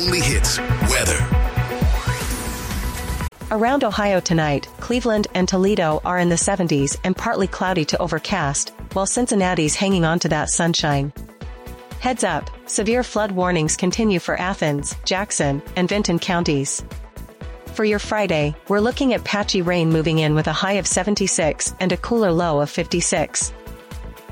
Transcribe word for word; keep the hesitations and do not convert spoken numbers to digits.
only hits, weather. Around Ohio tonight, Cleveland and Toledo are in the seventies and partly cloudy to overcast, while Cincinnati's hanging on to that sunshine. Heads up, severe flood warnings continue for Athens, Jackson, and Vinton counties. For your Friday, we're looking at patchy rain moving in with a high of seventy-six and a cooler low of fifty-six.